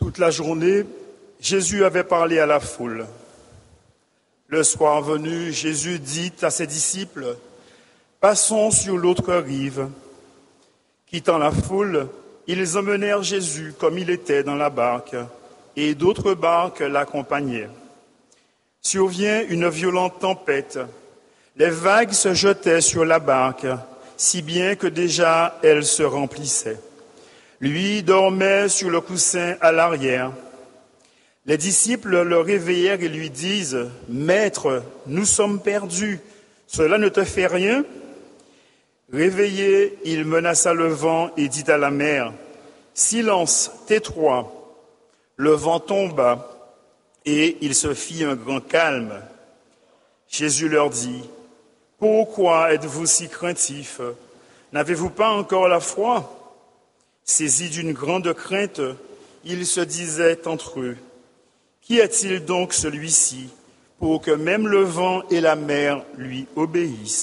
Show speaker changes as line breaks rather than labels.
Toute la journée, Jésus avait parlé à la foule. Le soir venu, Jésus dit à ses disciples, « Passons sur l'autre rive. » Quittant la foule, ils emmenèrent Jésus comme il était dans la barque, et d'autres barques l'accompagnaient. Survient une violente tempête. Les vagues se jetaient sur la barque, si bien que déjà elle se remplissait. Lui dormait sur le coussin à l'arrière. Les disciples le réveillèrent et lui disent, « Maître, nous sommes perdus, cela ne te fait rien ?» Réveillé, il menaça le vent et dit à la mer, « Silence, tais-toi !» Le vent tomba et il se fit un grand calme. Jésus leur dit, « Pourquoi êtes-vous si craintifs? N'avez-vous pas encore la foi ?» Saisis d'une grande crainte, ils se disaient entre eux, « Qui est-il donc celui-ci pour que même le vent et la mer lui obéissent ?»